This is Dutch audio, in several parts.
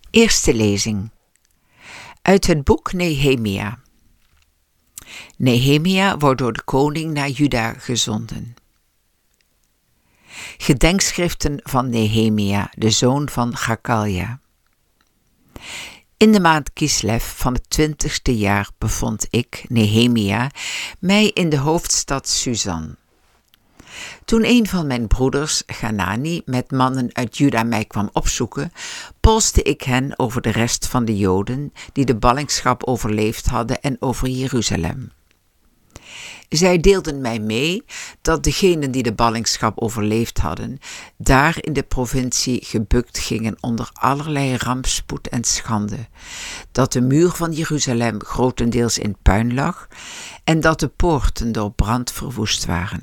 Eerste lezing uit het boek Nehemia. Nehemia wordt door de koning naar Juda gezonden. Gedenkschriften van Nehemia, de zoon van Chacalja. In de maand Kislev van het 20ste jaar bevond ik, Nehemia, mij in de hoofdstad Susan. Toen een van mijn broeders, Hanani, met mannen uit Juda mij kwam opzoeken, polste ik hen over de rest van de Joden die de ballingschap overleefd hadden en over Jeruzalem. Zij deelden mij mee dat degenen die de ballingschap overleefd hadden, daar in de provincie gebukt gingen onder allerlei rampspoed en schande, dat de muur van Jeruzalem grotendeels in puin lag en dat de poorten door brand verwoest waren.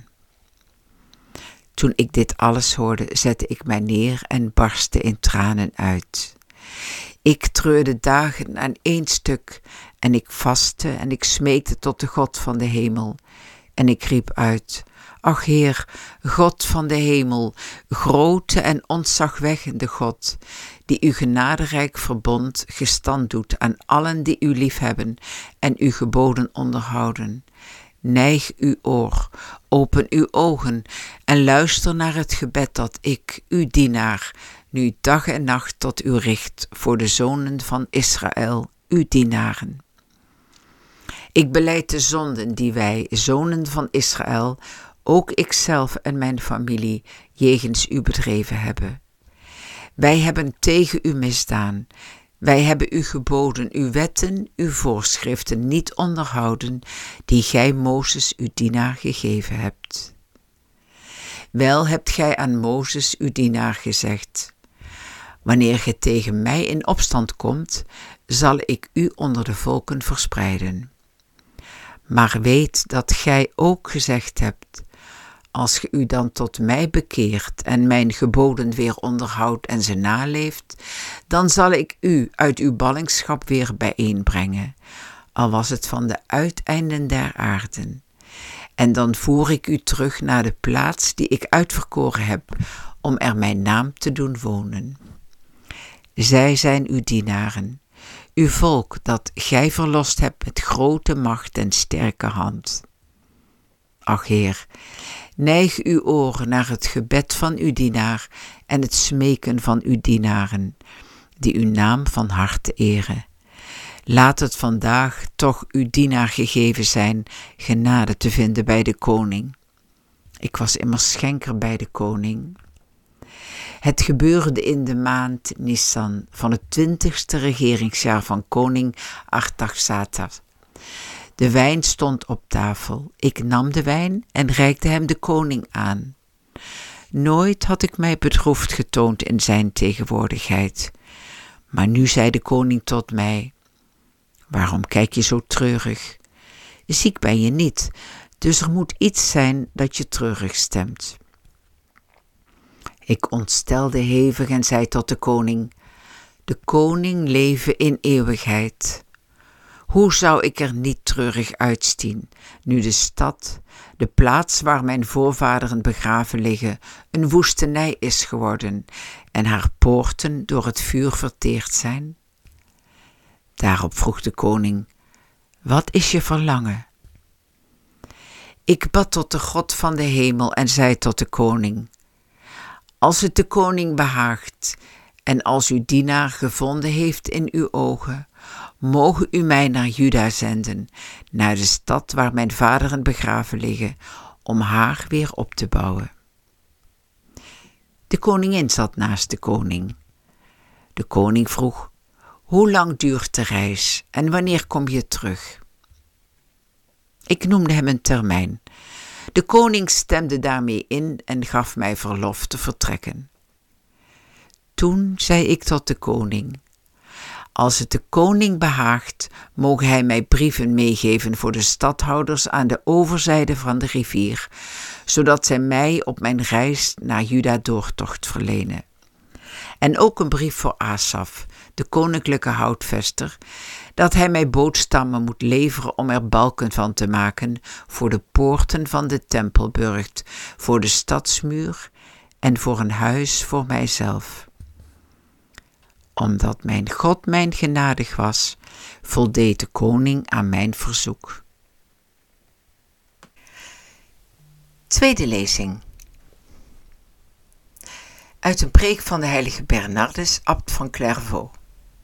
Toen ik dit alles hoorde, zette ik mij neer en barstte in tranen uit. Ik treurde dagen aan één stuk en ik vastte en ik smeekte tot de God van de hemel. En ik riep uit: Ach Heer, God van de hemel, grote en ontzagwekkende God, die uw genaderijk verbond gestand doet aan allen die u liefhebben en uw geboden onderhouden. Neig uw oor, open uw ogen en luister naar het gebed dat ik, uw dienaar, nu dag en nacht tot u richt voor de zonen van Israël, uw dienaren. Ik belijd de zonden die wij, zonen van Israël, ook ikzelf en mijn familie, jegens u bedreven hebben. Wij hebben tegen u misdaan. Wij hebben uw geboden, uw wetten, uw voorschriften niet onderhouden, die gij Mozes uw dienaar gegeven hebt. Wel hebt gij aan Mozes uw dienaar gezegd: Wanneer gij tegen mij in opstand komt, zal ik u onder de volken verspreiden. Maar weet dat gij ook gezegd hebt: Als ge u dan tot mij bekeert en mijn geboden weer onderhoudt en ze naleeft, dan zal ik u uit uw ballingschap weer bijeenbrengen, al was het van de uiteinden der aarden. En dan voer ik u terug naar de plaats die ik uitverkoren heb, om er mijn naam te doen wonen. Zij zijn uw dienaren, uw volk dat gij verlost hebt met grote macht en sterke hand. Ach Heer, neig uw oren naar het gebed van uw dienaar en het smeken van uw dienaren, die uw naam van harte eren. Laat het vandaag toch uw dienaar gegeven zijn genade te vinden bij de koning. Ik was immers schenker bij de koning. Het gebeurde in de maand Nisan van het 20ste regeringsjaar van koning Artaxerxes. De wijn stond op tafel. Ik nam de wijn en reikte hem de koning aan. Nooit had ik mij bedroefd getoond in zijn tegenwoordigheid. Maar nu zei de koning tot mij: Waarom kijk je zo treurig? Ziek ben je niet, dus er moet iets zijn dat je treurig stemt. Ik ontstelde hevig en zei tot de koning: De koning leven in eeuwigheid. Hoe zou ik er niet treurig uitzien, nu de stad, de plaats waar mijn voorvaderen begraven liggen, een woestenij is geworden en haar poorten door het vuur verteerd zijn? Daarop vroeg de koning: Wat is je verlangen? Ik bad tot de God van de hemel en zei tot de koning: Als het de koning behaagt en als uw dienaar gevonden heeft in uw ogen, mogen u mij naar Juda zenden, naar de stad waar mijn vaderen begraven liggen, om haar weer op te bouwen. De koningin zat naast de koning. De koning vroeg: Hoe lang duurt de reis en wanneer kom je terug? Ik noemde hem een termijn. De koning stemde daarmee in en gaf mij verlof te vertrekken. Toen zei ik tot de koning: Als het de koning behaagt, mogen hij mij brieven meegeven voor de stadhouders aan de overzijde van de rivier, zodat zij mij op mijn reis naar Juda doortocht verlenen. En ook een brief voor Asaf, de koninklijke houtvester, dat hij mij bootstammen moet leveren om er balken van te maken voor de poorten van de tempelburcht, voor de stadsmuur en voor een huis voor mijzelf. omdat mijn God mijn genadig was, voldeed de koning aan mijn verzoek. Tweede lezing. Uit een preek van de heilige Bernardus, abt van Clairvaux.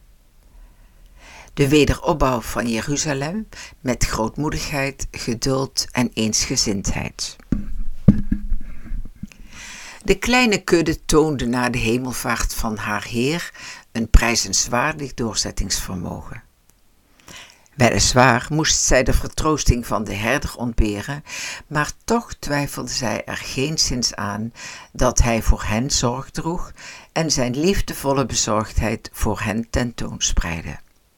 De wederopbouw van Jeruzalem met grootmoedigheid, geduld en eensgezindheid. De kleine kudde toonde na de hemelvaart van haar Heer een prijzenswaardig doorzettingsvermogen. Weliswaar moest zij de vertroosting van de herder ontberen, maar toch twijfelde zij er geenszins aan dat hij voor hen zorg droeg en zijn liefdevolle bezorgdheid voor hen tentoonspreidde.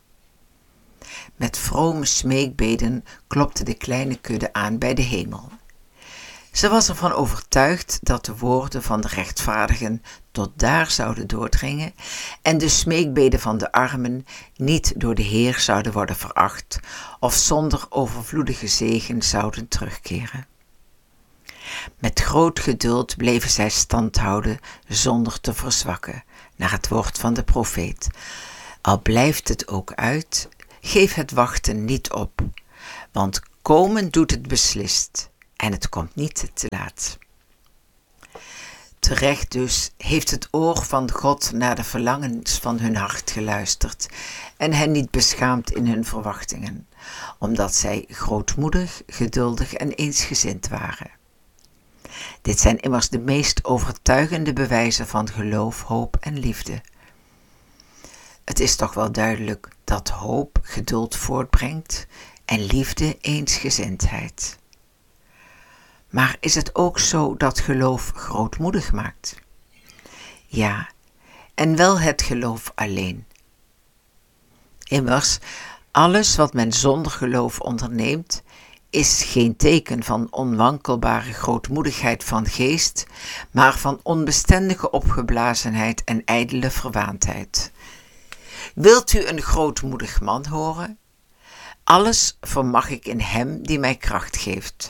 Met vrome smeekbeden klopte de kleine kudde aan bij de hemel. Ze was ervan overtuigd dat de woorden van de rechtvaardigen tot daar zouden doordringen en de smeekbeden van de armen niet door de Heer zouden worden veracht of zonder overvloedige zegen zouden terugkeren. Met groot geduld bleven zij stand houden zonder te verzwakken, naar het woord van de profeet. Al blijft het ook uit, geef het wachten niet op, want komen doet het beslist. En het komt niet te laat. Terecht dus heeft het oor van God naar de verlangens van hun hart geluisterd en hen niet beschaamd in hun verwachtingen, omdat zij grootmoedig, geduldig en eensgezind waren. Dit zijn immers de meest overtuigende bewijzen van geloof, hoop en liefde. Het is toch wel duidelijk dat hoop geduld voortbrengt en liefde eensgezindheid. Maar is het ook zo dat geloof grootmoedig maakt? Ja, en wel het geloof alleen. Immers, alles wat men zonder geloof onderneemt, is geen teken van onwankelbare grootmoedigheid van geest, maar van onbestendige opgeblazenheid en ijdele verwaandheid. Wilt u een grootmoedig man horen? Alles vermag ik in hem die mij kracht geeft.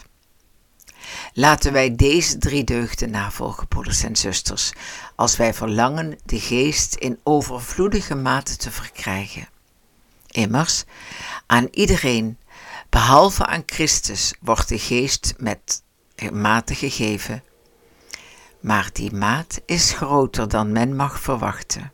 Laten wij deze 3 deugden navolgen, broeders en zusters, als wij verlangen de geest in overvloedige mate te verkrijgen. Immers, aan iedereen, behalve aan Christus, wordt de geest met mate gegeven. Maar die maat is groter dan men mag verwachten.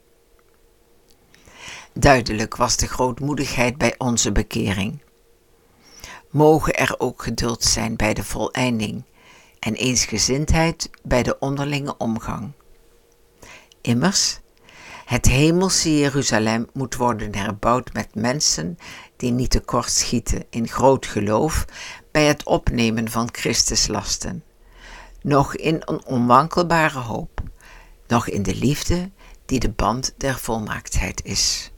Duidelijk was de grootmoedigheid bij onze bekering. Mogen er ook geduld zijn bij de voleinding en eensgezindheid bij de onderlinge omgang. Immers, het hemelse Jeruzalem moet worden herbouwd met mensen die niet tekort schieten in groot geloof bij het opnemen van Christus lasten, noch in een onwankelbare hoop, noch in de liefde die de band der volmaaktheid is.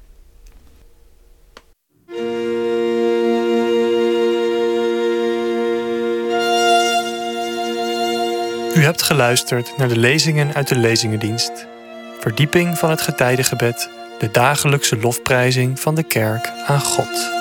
U hebt geluisterd naar de lezingen uit de Lezingendienst. Verdieping van het getijdengebed, de dagelijkse lofprijzing van de kerk aan God.